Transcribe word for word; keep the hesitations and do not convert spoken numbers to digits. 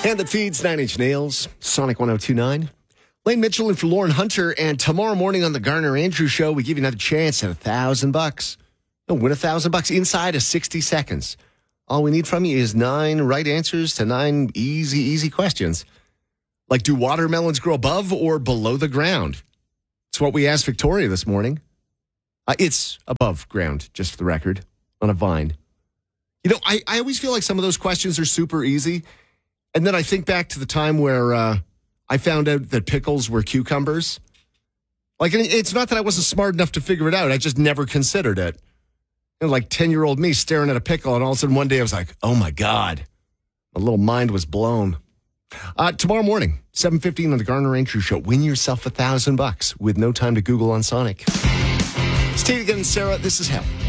Hand that feeds Nine Inch Nails, Sonic one oh two point nine. Lane Mitchell in for Lauren Hunter, and tomorrow morning on the Garner Andrews Show, we give you another chance at a thousand bucks. You'll win a thousand bucks inside of sixty seconds. All we need from you is nine right answers to nine easy, easy questions. Like, do watermelons grow above or below the ground? It's what we asked Victoria this morning. Uh, it's above ground, just for the record, on a vine. You know, I, I always feel like some of those questions are super easy. And then I think back to the time where uh, I found out that pickles were cucumbers. Like, it's not that I wasn't smart enough to figure it out. I just never considered it. And like ten-year-old me staring at a pickle, and all of a sudden one day I was like, oh, my God. My little mind was blown. Uh, tomorrow morning, seven fifteen on the Garner Andrews Show, win yourself a thousand bucks with no time to Google on Sonic. It's Tate again, Sarah. This is Hell.